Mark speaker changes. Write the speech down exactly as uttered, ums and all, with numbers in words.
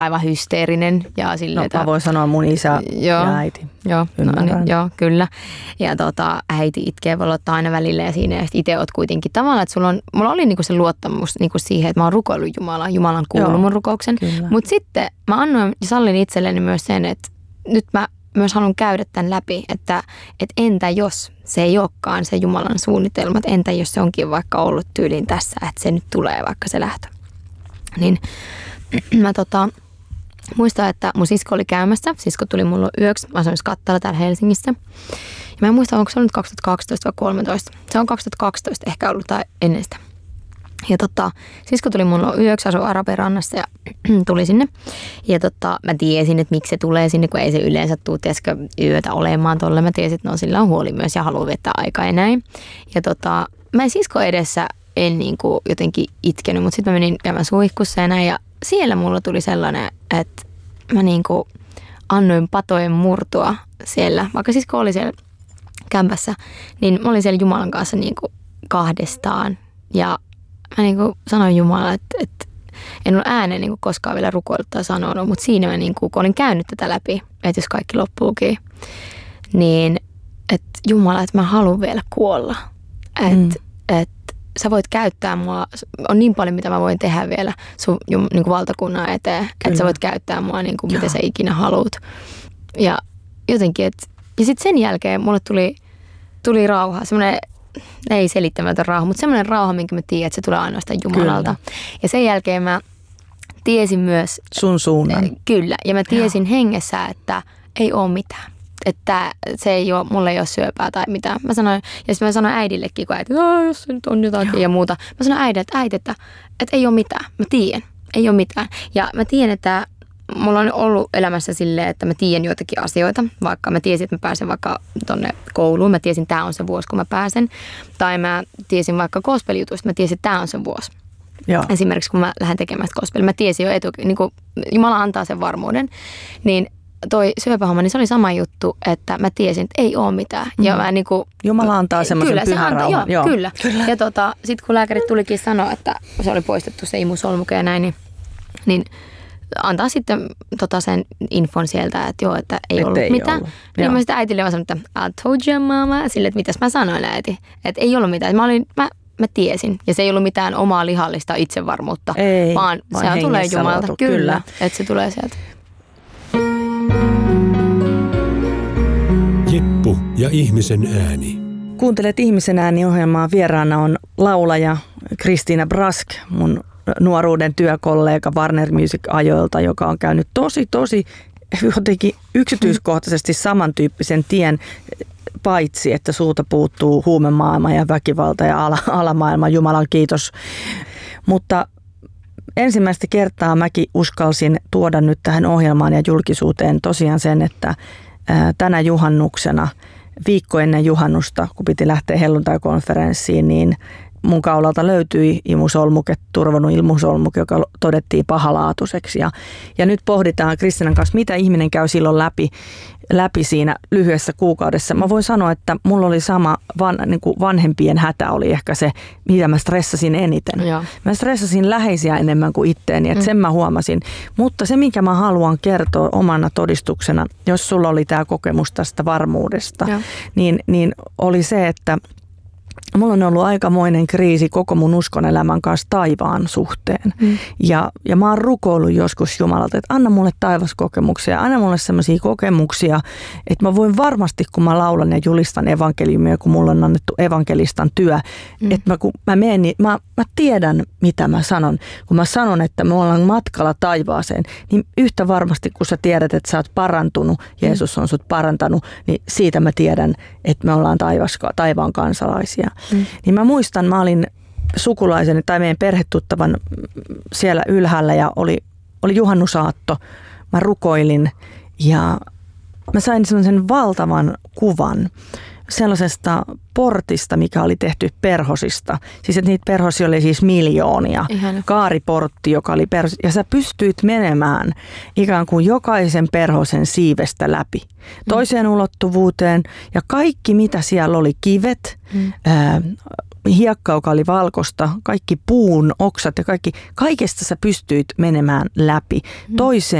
Speaker 1: aivan hysteerinen. Ja
Speaker 2: no, mä voin sanoa mun isä joo, ja äiti.
Speaker 1: Joo, no, niin, joo, kyllä. Ja tota, äiti itkee valottaa aina välillä ja siinä itse oot kuitenkin tavallaan, että sulla on, mulla oli niinku se luottamus niinku siihen, että mä oon rukoillut Jumalaa. Jumalan kuullut mun rukouksen. Mutta sitten mä annoin ja sallin itselleni myös sen, että nyt mä myös haluan käydä tämän läpi, että, että entä jos se ei olekaan se Jumalan suunnitelma, että entä jos se onkin vaikka ollut tyyliin tässä, että se nyt tulee vaikka se lähtö. Niin mä tota, muistan, että mun sisko oli käymässä, sisko tuli mulla yöksi, mä asuin Kattala täällä Helsingissä. Ja mä en muista, onko se ollut kaksituhattakaksitoista vai kolmetoista. Se on kaksituhattakaksitoista ehkä ollut tai ennen sitä. Ja tota, sisko tuli mulla yöksi, asui Araberannassa ja tuli sinne. Ja tota, mä tiesin, että miksi se tulee sinne, kun ei se yleensä tule tieskö yötä olemaan tolle. Mä tiesin, että no sillä on huoli myös ja haluaa viettää aikaa ja näin. Ja tota, mä en sisko edessä en niinku jotenkin itkenyt, mutta sitten mä menin käymään suihkussa ja näin. Ja siellä mulla tuli sellainen, että mä niinku annoin patojen murtua siellä, vaikka sisko oli siellä kämpässä, niin mä olin siellä Jumalan kanssa niinku kahdestaan. Ja mä niinku sanoin Jumalalle, että, että en ole ääneen niinku koskaan vielä rukoillut tai sanonut, mutta siinä mä niinku, kun olin käynyt tätä läpi, että jos kaikki loppuukin, niin että Jumala, että mä haluan vielä kuolla. Että mm. et, sä voit käyttää mua, on niin paljon mitä mä voin tehdä vielä sun niinku valtakunnan eteen, Kyllä. että sä voit käyttää mua niinku, mitä sä ikinä haluat. Ja jotenkin, että ja sitten sen jälkeen mulle tuli, tuli rauha, semmoinen ei selittämätön rauha, mutta semmoinen rauha, minkä mä tiedän, että se tulee ainoastaan Jumalalta. Kyllä. Ja sen jälkeen mä tiesin myös
Speaker 2: sun suunnan.
Speaker 1: Kyllä, ja mä tiesin Joo. hengessä, että ei ole mitään. Että se ei ole, mulla ei ole syöpää tai mitään. Mä sanoin, ja sitten mä sanoin äidillekin, kun äiti, että jos se nyt on jotakin Joo. ja muuta. Mä sanoin äidille, että äiti, että, että ei ole mitään. Mä tiedän, ei ole mitään. Ja mä tiedän, että mulla on ollut elämässä silleen, että mä tiedän joitakin asioita, vaikka mä tiesin, että mä pääsen vaikka tonne kouluun. Mä tiesin, että tää on se vuosi, kun mä pääsen. Tai mä tiesin vaikka gospel-jutuista, mä tiesin, että tää on se vuosi. Joo. Esimerkiksi kun mä lähden tekemään gospel, mä tiesin jo etukäteen, niin kuin Jumala antaa sen varmuuden, niin toi syöpähomma, niin se oli sama juttu, että mä tiesin, että ei ole mitään.
Speaker 2: Mm.
Speaker 1: Ja mä niin kuin,
Speaker 2: Jumala antaa semmoisen pyhän rauhan.
Speaker 1: Joo, joo. Kyllä. kyllä. Ja tota, sitten kun lääkärit tulikin sanoa, että se oli poistettu se imusolmuke ja näin, niin, niin antaa sitten tota sen infon sieltä, että joo, että ei Et ollut ei mitään. Ollut. Niin joo. Mä sitten äitille vaan sanoin, että I told you, mama. Sille, että mitäs mä sanoin äiti. Että ei ollut mitään. Mä, olin, mä, mä tiesin. Ja se ei ollut mitään omaa lihallista itsevarmuutta.
Speaker 2: Ei,
Speaker 1: vaan, vaan se tulee Jumalta. Luotu, kyllä, kyllä. Että se tulee sieltä.
Speaker 3: Jeppu ja ihmisen ääni.
Speaker 2: Kuuntelet Ihmisen ääni-ohjelmaa. Vieraana on laulaja Kristiina Brask, mun nuoruuden työkollega Warner Music-ajoilta, joka on käynyt tosi, tosi jotenkin yksityiskohtaisesti samantyyppisen tien, paitsi että sulta puuttuu huumemaailma ja väkivalta ja ala, alamaailma, Jumalan kiitos. Mutta ensimmäistä kertaa mäkin uskalsin tuoda nyt tähän ohjelmaan ja julkisuuteen tosiaan sen, että tänä juhannuksena, viikko ennen juhannusta, kun piti lähteä helluntai-konferenssiin, niin mun kaulalta löytyi imusolmuke, turvannut imusolmuke, joka todettiin pahalaatuiseksi. Ja, ja nyt pohditaan Kristiinan kanssa, mitä ihminen käy silloin läpi, läpi siinä lyhyessä kuukaudessa. Mä voin sanoa, että mulla oli sama van, niin kuin vanhempien hätä oli ehkä se, mitä mä stressasin eniten. Joo. Mä stressasin läheisiä enemmän kuin itteeni, että mm. sen mä huomasin. Mutta se, minkä mä haluan kertoa omana todistuksena, jos sulla oli tämä kokemus tästä varmuudesta, niin, niin oli se, että mulla on ollut aikamoinen kriisi koko mun uskonelämän kanssa taivaan suhteen. Mm. Ja, ja mä oon rukoillut joskus Jumalalta, että anna mulle taivaskokemuksia, anna mulle sellaisia kokemuksia, että mä voin varmasti, kun mä laulan ja julistan evankeliumia, kun mulla on annettu evankelistan työ, mm. että mä, kun mä menen, niin mä, mä tiedän, mitä mä sanon. Kun mä sanon, että me ollaan matkalla taivaaseen, niin yhtä varmasti, kun sä tiedät, että sä oot parantunut, Jeesus on sut parantanut, niin siitä mä tiedän, että me ollaan taivaska, taivaan kansalaisia. Mm. Niin mä muistan, mä olin sukulaisen tai meidän perhetuttavan siellä ylhäällä ja oli, oli juhannusaatto. Mä rukoilin ja mä sain sellaisen valtavan kuvan sellaisesta portista, mikä oli tehty perhosista. Siis että niitä perhosia oli siis miljoonia. Ihana. Kaariportti, joka oli perhosi. Ja sä pystyit menemään ikään kuin jokaisen perhosen siivestä läpi. Toiseen mm. ulottuvuuteen. Ja kaikki, mitä siellä oli, kivet, mm. ää, hiekka, joka oli valkoista, kaikki puun oksat ja kaikki, kaikesta sä pystyit menemään läpi. Mm. Toiseen